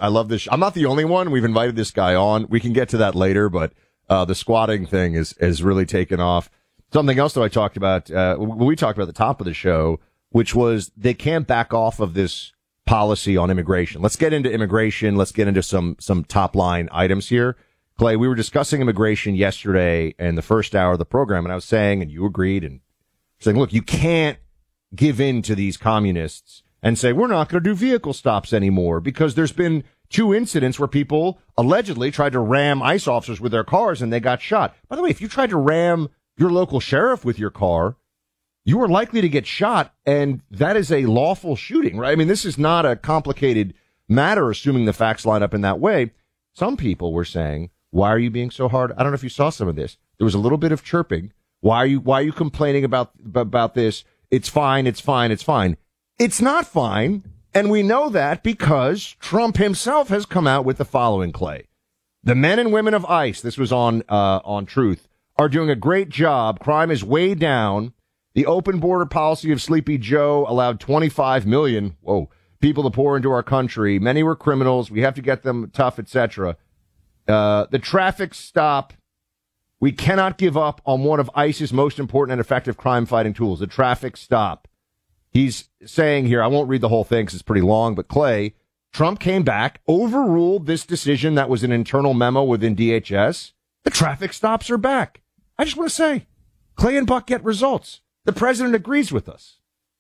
I love this. I'm not the only one. We've invited this guy on. We can get to that later, but the squatting thing is really taken off. Something else that I talked about, we talked about at the top of the show, which was they can't back off of this policy on immigration. Let's get into immigration. Let's get into some top line items here. Clay, we were discussing immigration yesterday in the first hour of the program, and I was saying, and you agreed, and saying, look, you can't give in to these communists and say, we're not going to do vehicle stops anymore, because there's been 2 incidents where people allegedly tried to ram ICE officers with their cars and they got shot. By the way, if you tried to ram your local sheriff with your car, you are likely to get shot, and that is a lawful shooting, right? I mean, this is not a complicated matter, assuming the facts line up in that way. Some people were saying, why are you being so hard? I don't know if you saw some of this. There was a little bit of chirping. Why are you complaining about this? It's fine. It's fine. It's fine. It's not fine. And we know that because Trump himself has come out with the following, Clay. The men and women of ICE, this was on Truth, are doing a great job. Crime is way down. The open border policy of Sleepy Joe allowed 25 million people to pour into our country. Many were criminals. We have to get them tough, etc. The traffic stop. We cannot give up on one of ICE's most important and effective crime-fighting tools, the traffic stop. He's saying here, I won't read the whole thing because it's pretty long, but Clay, Trump came back, overruled this decision that was an internal memo within DHS. The traffic stops are back. I just want to say, Clay and Buck get results. The president agrees with us.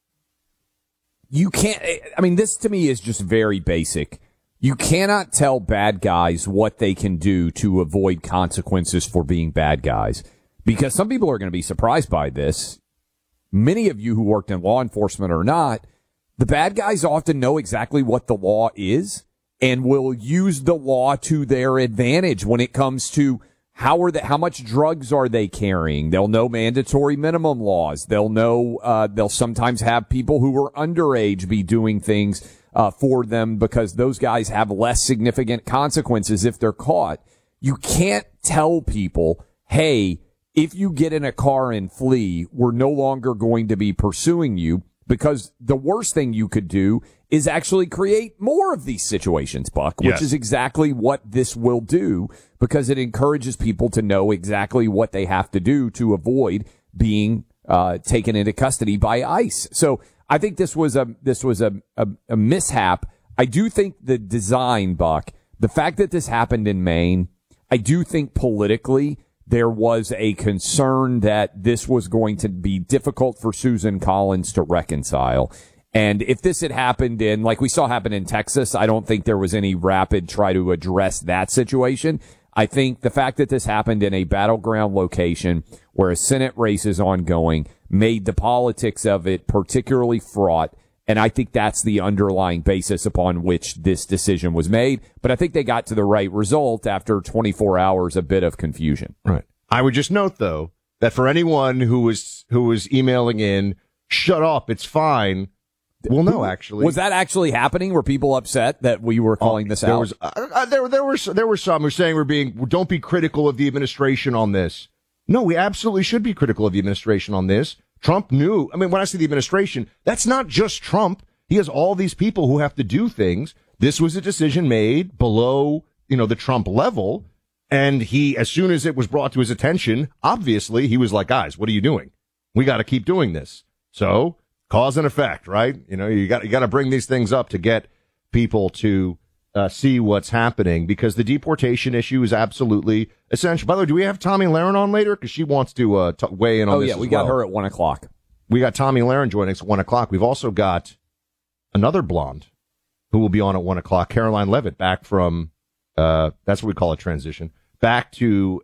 You can't, I mean, this to me is just very basic. You cannot tell bad guys what they can do to avoid consequences for being bad guys, because some people are going to be surprised by this. Many of you who worked in law enforcement or not, the bad guys often know exactly what the law is and will use the law to their advantage when it comes to how much drugs are they carrying. They'll know mandatory minimum laws. They'll know, they'll sometimes have people who are underage be doing things for them because those guys have less significant consequences if they're caught. You can't tell people, hey, if you get in a car and flee, we're no longer going to be pursuing you, because the worst thing you could do is actually create more of these situations, Buck, which is exactly what this will do, because it encourages people to know exactly what they have to do to avoid being taken into custody by ICE. So I think this was a mishap. I do think the design, Buck, the fact that this happened in Maine, I do think politically there was a concern that this was going to be difficult for Susan Collins to reconcile. And if this had happened like we saw happen in Texas, I don't think there was any rapid try to address that situation. I think the fact that this happened in a battleground location where a Senate race is ongoing made the politics of it particularly fraught. And I think that's the underlying basis upon which this decision was made. But I think they got to the right result after 24 hours, a bit of confusion. Right. I would just note, though, that for anyone who was emailing in, shut up, it's fine. Well, no, actually. Was that actually happening? Were people upset that we were calling this out? There were some who were saying don't be critical of the administration on this. No, we absolutely should be critical of the administration on this. Trump knew. I mean, when I say the administration, that's not just Trump. He has all these people who have to do things. This was a decision made below, the Trump level. And he, as soon as it was brought to his attention, obviously he was like, guys, what are you doing? We got to keep doing this. So cause and effect, right? You got to bring these things up to get people to see what's happening, because the deportation issue is absolutely essential. By the way, do we have Tommy Lahren on later? Because she wants to weigh in on this. Oh, yeah, we got her at 1:00. We got Tommy Lahren joining us at 1:00. We've also got another blonde who will be on at 1:00, Caroline Levitt, back from, that's what we call a transition, back to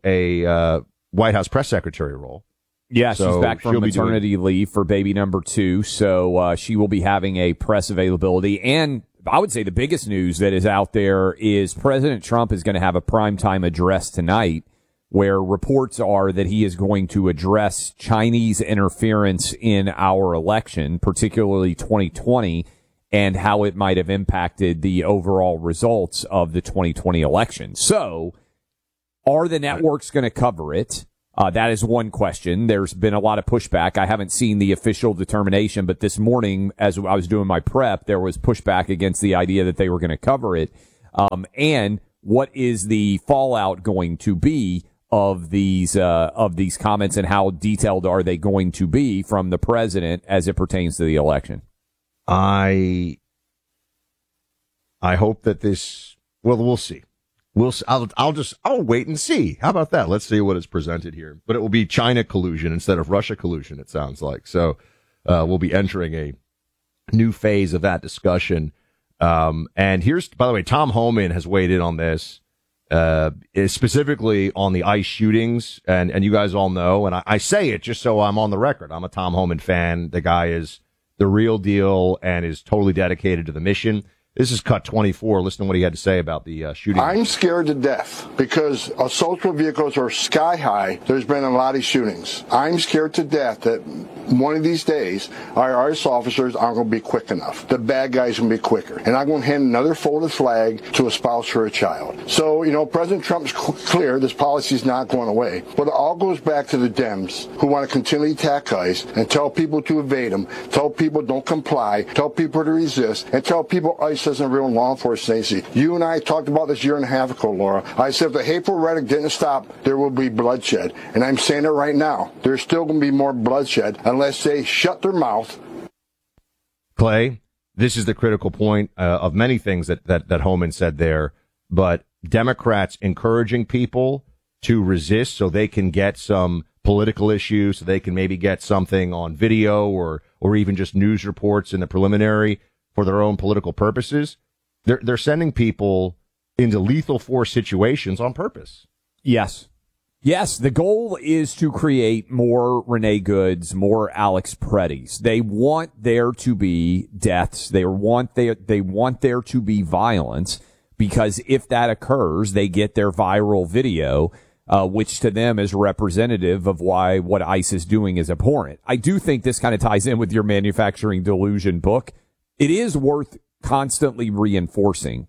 a White House press secretary role. Yeah, so she's back from maternity leave for baby number 2, so she will be having a press availability. And I would say the biggest news that is out there is President Trump is going to have a primetime address tonight, where reports are that he is going to address Chinese interference in our election, particularly 2020, and how it might have impacted the overall results of the 2020 election. So, are the networks going to cover it? That is one question. There's been a lot of pushback. I haven't seen the official determination, but this morning, as I was doing my prep, there was pushback against the idea that they were going to cover it. And what is the fallout going to be of these comments, and how detailed are they going to be from the president as it pertains to the election? I hope that this. Well, we'll see. I'll wait and see. How about that? Let's see what is presented here. But it will be China collusion instead of Russia collusion, it sounds like. So we'll be entering a new phase of that discussion. And here's, by the way, Tom Homan has weighed in on this, specifically on the ICE shootings. And you guys all know, and I say it just so I'm on the record. I'm a Tom Homan fan. The guy is the real deal and is totally dedicated to the mission. This is Cut 24. Listen to what he had to say about the shooting. I'm scared to death because assault vehicles are sky high. There's been a lot of shootings. I'm scared to death that one of these days our ICE officers aren't going to be quick enough. The bad guys are going to be quicker. And I'm going to hand another folded flag to a spouse or a child. So, President Trump's clear this policy is not going away. But it all goes back to the Dems who want to continually attack ICE and tell people to evade them, tell people don't comply, tell people to resist, and tell people ICE isn't real law enforcement agency. You and I talked about this 1.5 years ago, Laura. I said if the hateful rhetoric didn't stop, there will be bloodshed. And I'm saying it right now. There's still going to be more bloodshed unless they shut their mouth. Clay, this is the critical point of many things that Homan said there. But Democrats encouraging people to resist so they can get some political issues, so they can maybe get something on video or even just news reports in the preliminary for their own political purposes. They're sending people into lethal force situations on purpose. Yes. The goal is to create more Renee Goods, more Alex Preddies. They want there to be deaths. They want there to be violence, because if that occurs, they get their viral video, which to them is representative of why what ICE is doing is abhorrent. I do think this kind of ties in with your Manufacturing Delusion book. It is worth constantly reinforcing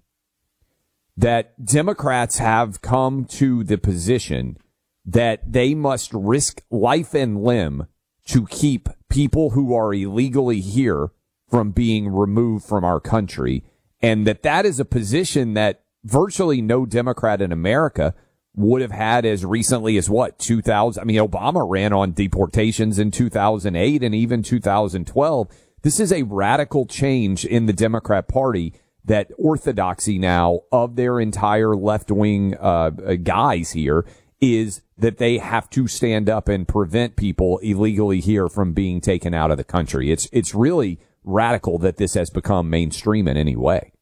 that Democrats have come to the position that they must risk life and limb to keep people who are illegally here from being removed from our country, and that is a position that virtually no Democrat in America would have had as recently as 2000. I mean, Obama ran on deportations in 2008 and even 2012. This is a radical change in the Democrat Party, that orthodoxy now of their entire left-wing guys here is that they have to stand up and prevent people illegally here from being taken out of the country. It's really radical that this has become mainstream in any way.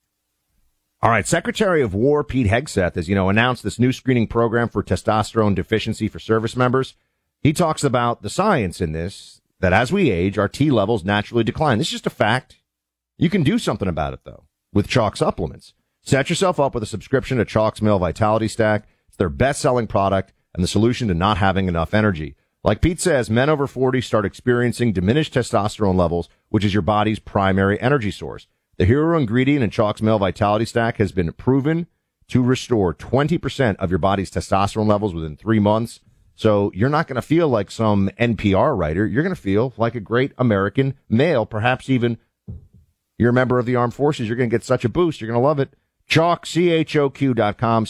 All right, Secretary of War Pete Hegseth has, announced this new screening program for testosterone deficiency for service members. He talks about the science in this, that as we age, our T levels naturally decline. This is just a fact. You can do something about it, though, with Chalk supplements. Set yourself up with a subscription to Chalk's Male Vitality Stack. It's their best-selling product and the solution to not having enough energy. Like Pete says, men over 40 start experiencing diminished testosterone levels, which is your body's primary energy source. The hero ingredient in Chalk's Male Vitality Stack has been proven to restore 20% of your body's testosterone levels within 3 months. So you're not going to feel like some NPR writer. You're going to feel like a great American male, perhaps even you're a member of the armed forces. You're going to get such a boost. You're going to love it. Chalk, CHOQ.com,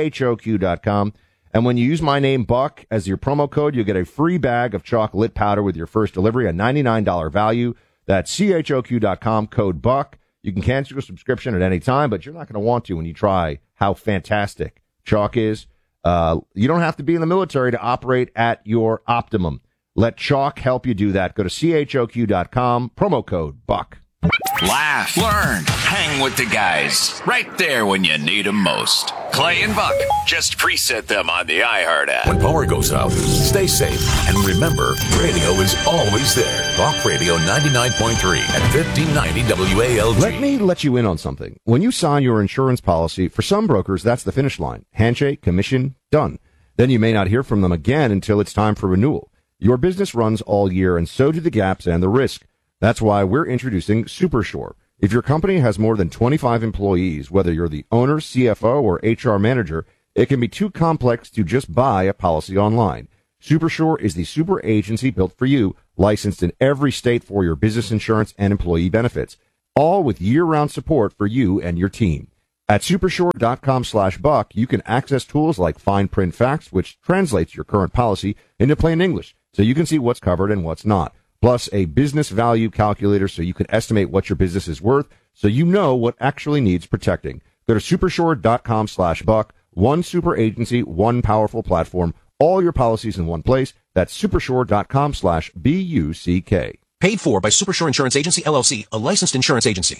CHOQ.com. And when you use my name, Buck, as your promo code, you'll get a free bag of Chalk Lit Powder with your first delivery, a $99 value. That's CHOQ.com, code Buck. You can cancel your subscription at any time, but you're not going to want to when you try how fantastic Chalk is. You don't have to be in the military to operate at your optimum. Let Chalk help you do that. Go to CHOQ.com, promo code Buck. Laugh, learn, hang with the guys. Right there when you need them most. Clay and Buck. Just preset them on the iHeart app. When power goes out, stay safe. And remember, radio is always there. Talk Radio 99.3 and 1590 WALG. Let me let you in on something. When you sign your insurance policy, for some brokers, that's the finish line. Handshake, commission, done. Then you may not hear from them again until it's time for renewal. Your business runs all year, and so do the gaps and the risk. That's why we're introducing SuperSure. If your company has more than 25 employees, whether you're the owner, CFO, or HR manager, it can be too complex to just buy a policy online. SuperSure is the super agency built for you, licensed in every state for your business insurance and employee benefits, all with year-round support for you and your team. At supershore.com/buck, you can access tools like fine print facts, which translates your current policy into plain English, so you can see what's covered and what's not. Plus a business value calculator so you can estimate what your business is worth, so you know what actually needs protecting. Go to supershore.com/buck. One super agency, one powerful platform, all your policies in one place. That's supershore.com/BUCK. Paid for by Supershore Insurance Agency, LLC, a licensed insurance agency.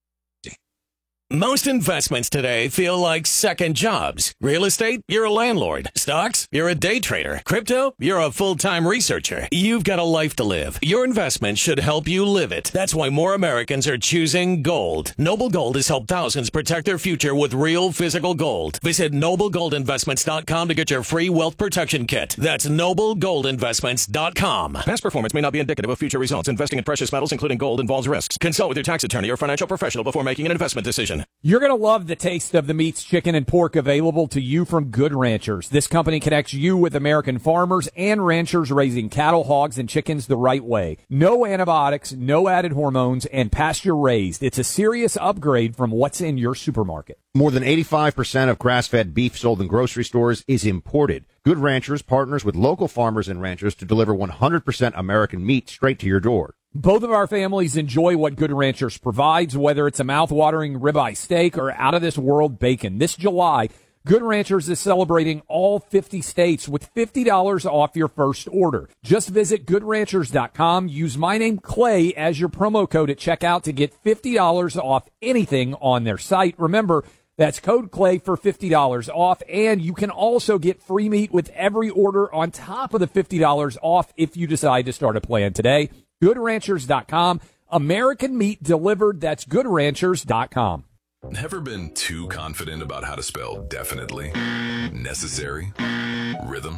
Most investments today feel like second jobs. Real estate? You're a landlord. Stocks? You're a day trader. Crypto? You're a full-time researcher. You've got a life to live. Your investment should help you live it. That's why more Americans are choosing gold. Noble Gold has helped thousands protect their future with real physical gold. Visit NobleGoldInvestments.com to get your free wealth protection kit. That's NobleGoldInvestments.com. Past performance may not be indicative of future results. Investing in precious metals, including gold, involves risks. Consult with your tax attorney or financial professional before making an investment decision. You're going to love the taste of the meats, chicken, and pork available to you from Good Ranchers. This company connects you with American farmers and ranchers raising cattle, hogs, and chickens the right way. No antibiotics, no added hormones, and pasture raised. It's a serious upgrade from what's in your supermarket. More than 85% of grass-fed beef sold in grocery stores is imported. Good Ranchers partners with local farmers and ranchers to deliver 100% American meat straight to your door. Both of our families enjoy what Good Ranchers provides, whether it's a mouth-watering ribeye steak or out-of-this-world bacon. This July, Good Ranchers is celebrating all 50 states with $50 off your first order. Just visit GoodRanchers.com. Use my name, Clay, as your promo code at checkout to get $50 off anything on their site. Remember, that's code Clay for $50 off, and you can also get free meat with every order on top of the $50 off if you decide to start a plan today. GoodRanchers.com. American meat delivered. That's GoodRanchers.com. Never been too confident about how to spell definitely, necessary, rhythm?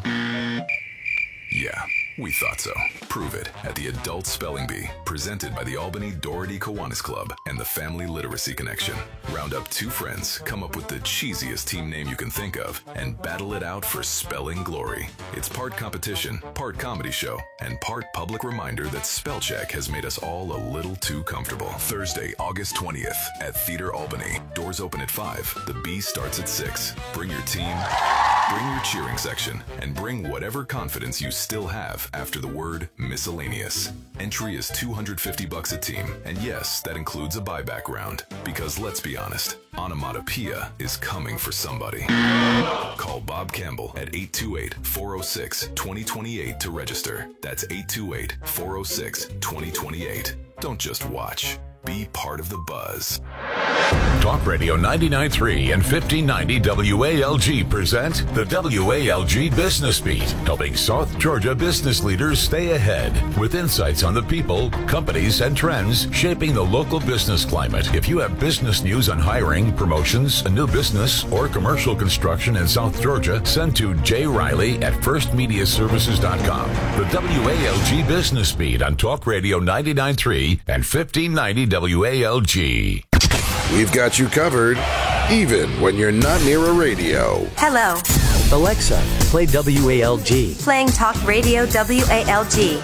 Yeah, we thought so. Prove it at the Adult Spelling Bee, presented by the Albany Doherty Kiwanis Club and the Family Literacy Connection. Round up two friends, come up with the cheesiest team name you can think of, and battle it out for spelling glory. It's part competition, part comedy show, and part public reminder that spell check has made us all a little too comfortable. Thursday, August 20th at Theater Albany. Doors open at 5. The Bee starts at 6. Bring your team, bring your cheering section, and bring whatever confidence you still have after the word miscellaneous. Entry is $250 a team, and yes, that includes a buyback round. Because let's be honest, onomatopoeia is coming for somebody. Call Bob Campbell at 828-406-2028 to register. That's 828-406-2028. Don't just watch. Be part of the buzz. Talk Radio 99.3 and 1590 WALG present the WALG Business Beat, helping South Georgia business leaders stay ahead with insights on the people, companies, and trends shaping the local business climate. If you have business news on hiring, promotions, a new business, or commercial construction in South Georgia, send to Jay Riley at firstmediaservices.com. The WALG Business Beat on Talk Radio 99.3 and 1590 WALG. We've got you covered, even when you're not near a radio. Hello. Alexa, play WALG. Playing Talk Radio WALG.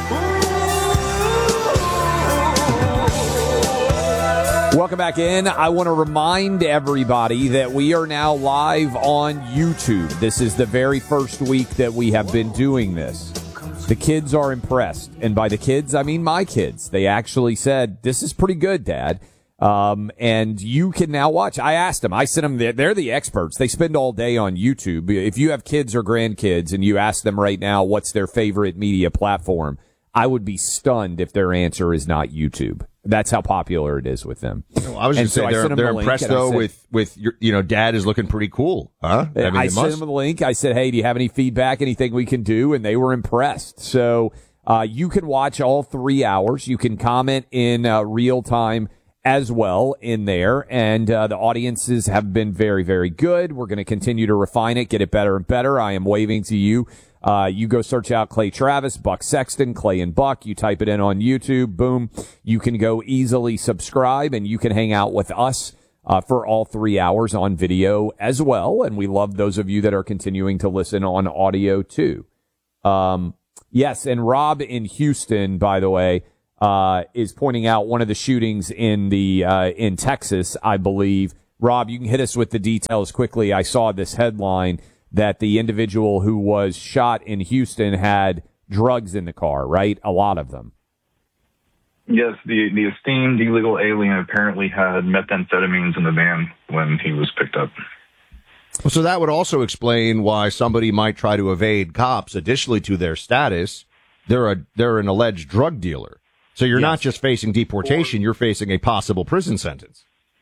Welcome back in. I want to remind everybody that we are now live on YouTube. This is the very first week that we have been doing this. The kids are impressed. And by the kids, I mean my kids. They actually said, this is pretty good, Dad. And you can now watch. I asked them. I sent them. They're the experts. They spend all day on YouTube. If you have kids or grandkids and you ask them right now what's their favorite media platform, I would be stunned if their answer is not YouTube. That's how popular it is with them. Well, I was going to say they're impressed though with your, Dad is looking pretty cool, huh? I sent them the link. I said, hey, do you have any feedback, anything we can do? And they were impressed. So you can watch all 3 hours. You can comment in real time as well in there. And the audiences have been very, very good. We're going to continue to refine it, get it better and better. I am waving to you. You go search out Clay Travis, Buck Sexton, Clay and Buck. You type it in on YouTube. Boom. You can go easily subscribe and you can hang out with us for all 3 hours on video as well. And we love those of you that are continuing to listen on audio too. Yes. And Rob in Houston, by the way, is pointing out one of the shootings in Texas, I believe, Rob, you can hit us with the details quickly. I saw this headline that the individual who was shot in Houston had drugs in the car, right? A lot of them. Yes, the esteemed illegal alien apparently had methamphetamines in the van when he was picked up. So that would also explain why somebody might try to evade cops. Additionally to their status, they're an alleged drug dealer. So you're not just facing deportation, you're facing a possible prison sentence.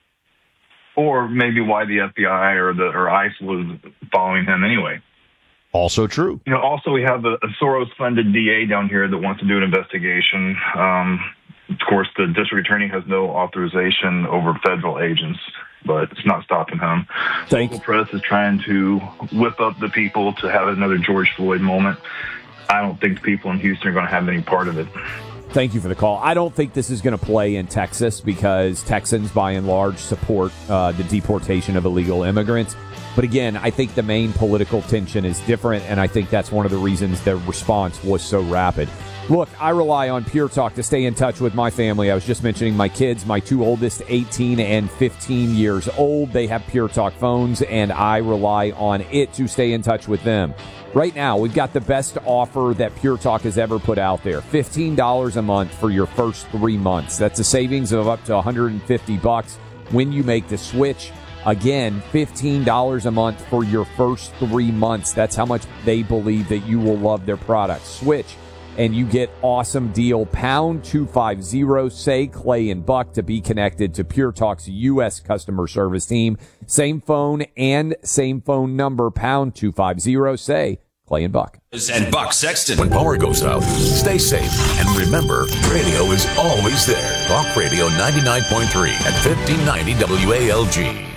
Or maybe why the FBI or ICE was following him anyway. Also true. Also we have a Soros-funded DA down here that wants to do an investigation. Of course, the district attorney has no authorization over federal agents, but it's not stopping him. Local press is trying to whip up the people to have another George Floyd moment. I don't think the people in Houston are going to have any part of it. Thank you for the call. I don't think this is going to play in Texas because Texans, by and large, support the deportation of illegal immigrants. But again, I think the main political tension is different, and I think that's one of the reasons their response was so rapid. Look, I rely on Pure Talk to stay in touch with my family. I was just mentioning my kids, my two oldest, 18 and 15 years old. They have Pure Talk phones, and I rely on it to stay in touch with them. Right now, we've got the best offer that Pure Talk has ever put out there. $15 a month for your first 3 months. That's a savings of up to $150 when you make the switch. Again, $15 a month for your first 3 months. That's how much they believe that you will love their products. Switch, and you get awesome deal. Pound 250, say Clay and Buck to be connected to Pure Talk's U.S. customer service team. Same phone and same phone number, pound 250, say Clay and Buck. And Buck Sexton. When power goes out, stay safe. And remember, radio is always there. Talk Radio 99.3 at 1590 WALG.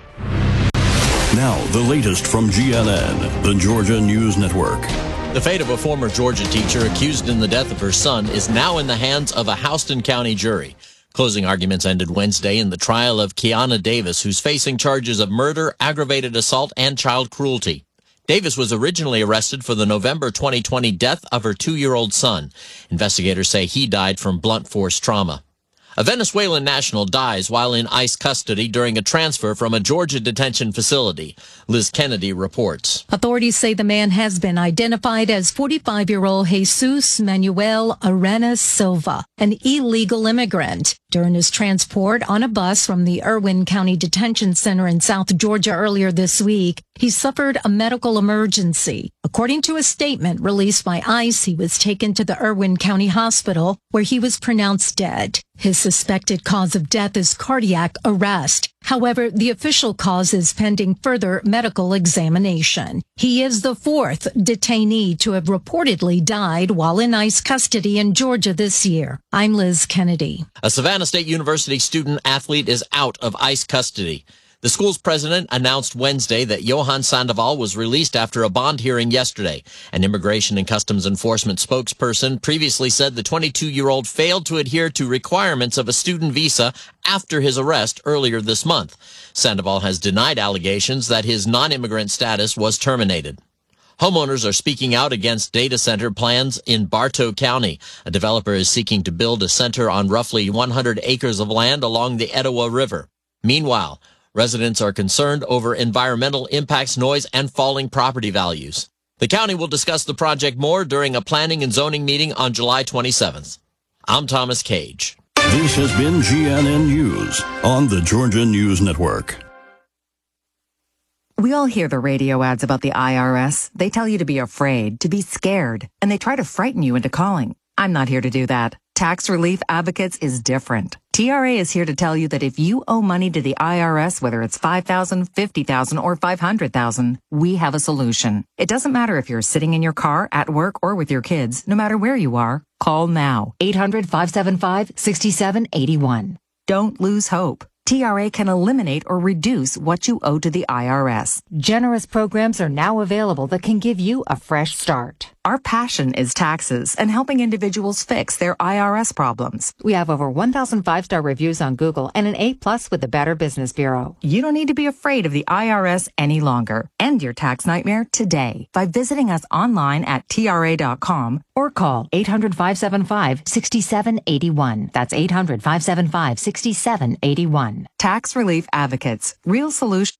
Now, the latest from GNN, the Georgia News Network. The fate of a former Georgia teacher accused in the death of her son is now in the hands of a Houston County jury. Closing arguments ended Wednesday in the trial of Kiana Davis, who's facing charges of murder, aggravated assault, and child cruelty. Davis was originally arrested for the November 2020 death of her 2-year-old son. Investigators say he died from blunt force trauma. A Venezuelan national dies while in ICE custody during a transfer from a Georgia detention facility. Liz Kennedy reports. Authorities say the man has been identified as 45-year-old Jesus Manuel Arenas Silva, an illegal immigrant. During his transport on a bus from the Irwin County Detention Center in South Georgia earlier this week, he suffered a medical emergency. According to a statement released by ICE, he was taken to the Irwin County Hospital, where he was pronounced dead. His suspected cause of death is cardiac arrest. However, the official cause is pending further medical examination. He is the fourth detainee to have reportedly died while in ICE custody in Georgia this year. I'm Liz Kennedy. A Savannah State University student athlete is out of ICE custody. The school's president announced Wednesday that Johan Sandoval was released after a bond hearing yesterday. An Immigration and Customs Enforcement spokesperson previously said the 22-year-old failed to adhere to requirements of a student visa after his arrest earlier this month. Sandoval has denied allegations that his non-immigrant status was terminated. Homeowners are speaking out against data center plans in Bartow County. A developer is seeking to build a center on roughly 100 acres of land along the Etowah River. Meanwhile, residents are concerned over environmental impacts, noise, and falling property values. The county will discuss the project more during a planning and zoning meeting on July 27th. I'm Thomas Cage. This has been GNN News on the Georgia News Network. We all hear the radio ads about the IRS. They tell you to be afraid, to be scared, and they try to frighten you into calling. I'm not here to do that. Tax Relief Advocates is different. TRA is here to tell you that if you owe money to the IRS, whether it's $5,000, $50,000, or $500,000, we have a solution. It doesn't matter if you're sitting in your car, at work, or with your kids. No matter where you are, call now. 800-575-6781. Don't lose hope. TRA can eliminate or reduce what you owe to the IRS. Generous programs are now available that can give you a fresh start. Our passion is taxes and helping individuals fix their IRS problems. We have over 1,000 5-star reviews on Google and an A+ with the Better Business Bureau. You don't need to be afraid of the IRS any longer. End your tax nightmare today by visiting us online at TRA.com or call 800-575-6781. That's 800-575-6781. 1. Tax Relief Advocates. Real solution.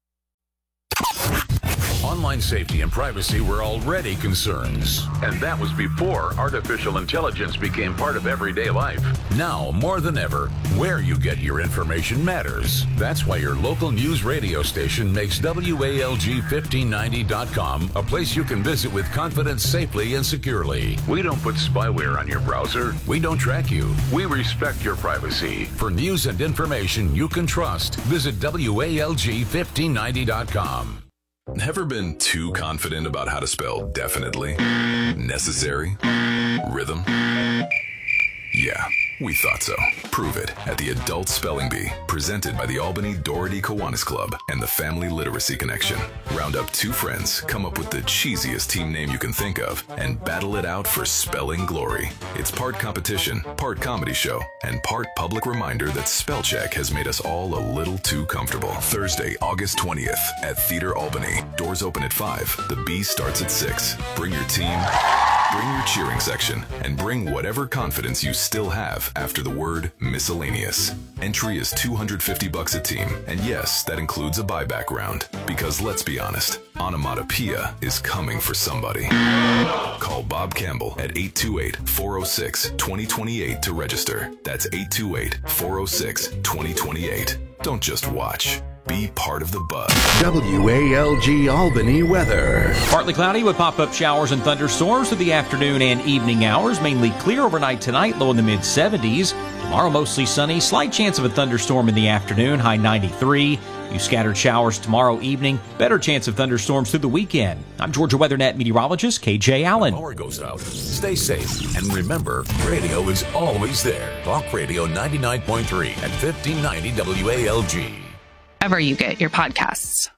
Online safety and privacy were already concerns, and that was before artificial intelligence became part of everyday life. Now, more than ever, where you get your information matters. That's why your local news radio station makes WALG1590.com a place you can visit with confidence safely and securely. We don't put spyware on your browser. We don't track you. We respect your privacy. For news and information you can trust, visit WALG1590.com. Never been too confident about how to spell definitely, necessary, rhythm? Yeah, we thought so. Prove it at the Adult Spelling Bee, presented by the Albany Doherty Kiwanis Club and the Family Literacy Connection. Round up 2 friends, come up with the cheesiest team name you can think of, and battle it out for spelling glory. It's part competition, part comedy show, and part public reminder that spell check has made us all a little too comfortable. Thursday, August 20th at Theater Albany. Doors open at 5. The Bee starts at 6. Bring your team, bring your cheering section, and bring whatever confidence you still have after the word miscellaneous. Entry is $250 a team, and yes, that includes a buyback round. Because let's be honest, onomatopoeia is coming for somebody. Call Bob Campbell at 828-406-2028 to register. That's 828-406-2028. Don't just watch. Be part of the buzz. WALG Albany weather. Partly cloudy with pop-up showers and thunderstorms through the afternoon and evening hours. Mainly clear overnight tonight, low in the mid-70s. Tomorrow mostly sunny, slight chance of a thunderstorm in the afternoon, high 93. Few scattered showers tomorrow evening. Better chance of thunderstorms through the weekend. I'm Georgia WeatherNet meteorologist KJ Allen. Power goes out. Stay safe. And remember, radio is always there. Talk Radio 99.3 at 1590 WALG. Wherever you get your podcasts.